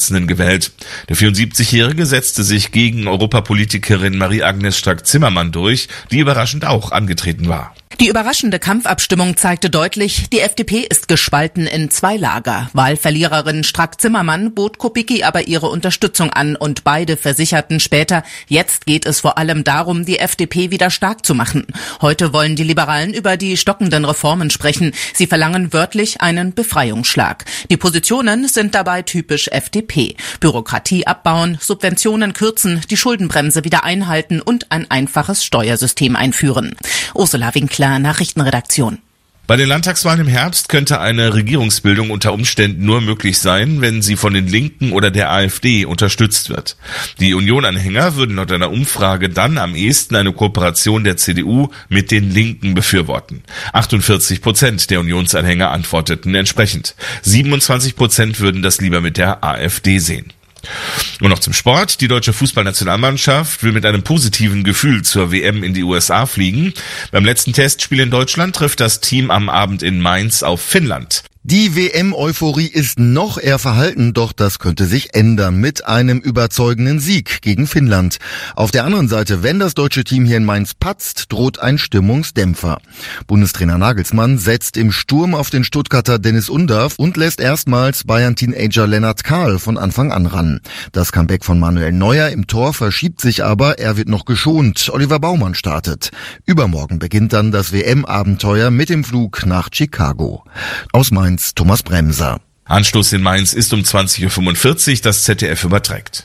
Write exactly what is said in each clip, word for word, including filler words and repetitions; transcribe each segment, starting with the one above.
Vorsitzenden gewählt. Der vierundsiebzigjährige setzte sich gegen Europapolitikerin Marie-Agnes Strack-Zimmermann durch, die überraschend auch angetreten war. Die überraschende Kampfabstimmung zeigte deutlich, die F D P ist gespalten in zwei Lager. Wahlverliererin Strack-Zimmermann bot Kubicki aber ihre Unterstützung an und beide versicherten später, jetzt geht es vor allem darum, die F D P wieder stark zu machen. Heute wollen die Liberalen über die stockenden Reformen sprechen. Sie verlangen wörtlich einen Befreiungsschlag. Die Positionen sind dabei typisch F D P. Bürokratie abbauen, Subventionen kürzen, die Schuldenbremse wieder einhalten und ein einfaches Steuersystem einführen. Ursula Winkler, Nachrichtenredaktion. Bei den Landtagswahlen im Herbst könnte eine Regierungsbildung unter Umständen nur möglich sein, wenn sie von den Linken oder der AfD unterstützt wird. Die Union-Anhänger würden laut einer Umfrage dann am ehesten eine Kooperation der C D U mit den Linken befürworten. achtundvierzig Prozent der Unionsanhänger antworteten entsprechend. siebenundzwanzig Prozent würden das lieber mit der AfD sehen. Und noch zum Sport. Die deutsche Fußballnationalmannschaft will mit einem positiven Gefühl zur W M in die U S A fliegen. Beim letzten Testspiel in Deutschland trifft das Team am Abend in Mainz auf Finnland. Die W M-Euphorie ist noch eher verhalten, doch das könnte sich ändern mit einem überzeugenden Sieg gegen Finnland. Auf der anderen Seite, wenn das deutsche Team hier in Mainz patzt, droht ein Stimmungsdämpfer. Bundestrainer Nagelsmann setzt im Sturm auf den Stuttgarter Dennis Undav und lässt erstmals Bayern-Teenager Lennart Kahl von Anfang an ran. Das Comeback von Manuel Neuer im Tor verschiebt sich aber, er wird noch geschont. Oliver Baumann startet. Übermorgen beginnt dann das W M-Abenteuer mit dem Flug nach Chicago. Aus Mainz Thomas Bremser. Anstoß in Mainz ist um zwanzig Uhr fünfundvierzig, das Z D F überträgt.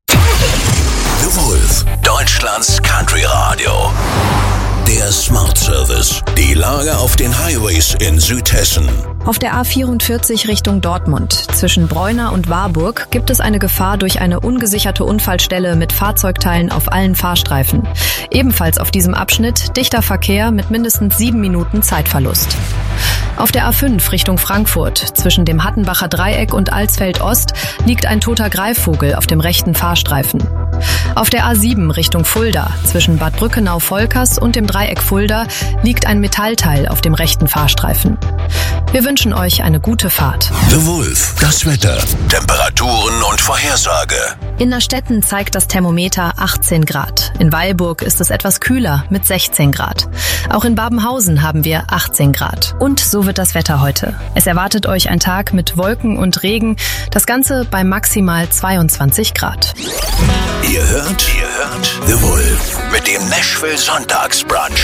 The Wolf, Deutschlands Country Radio. Der Smart Service. Die Lage auf den Highways in Südhessen. Auf der A vierundvierzig Richtung Dortmund zwischen Breuna und Warburg gibt es eine Gefahr durch eine ungesicherte Unfallstelle mit Fahrzeugteilen auf allen Fahrstreifen. Ebenfalls auf diesem Abschnitt dichter Verkehr mit mindestens sieben Minuten Zeitverlust. Auf der A fünf Richtung Frankfurt zwischen dem Hattenbacher Dreieck und Alsfeld Ost liegt ein toter Greifvogel auf dem rechten Fahrstreifen. Auf der A sieben Richtung Fulda zwischen Bad Brückenau-Volkers und dem Dreieck Fulda liegt ein Metallteil auf dem rechten Fahrstreifen. Wir wünschen euch eine gute Fahrt. The Wolf, das Wetter, Temperaturen und Vorhersage. In Nerstetten zeigt das Thermometer achtzehn Grad. In Weilburg ist es etwas kühler mit sechzehn Grad. Auch in Babenhausen haben wir achtzehn Grad. Und so wird das Wetter heute. Es erwartet euch ein Tag mit Wolken und Regen. Das Ganze bei maximal zweiundzwanzig Grad. Ihr hört, ihr hört The Wolf mit dem Nashville Sonntagsbrunch.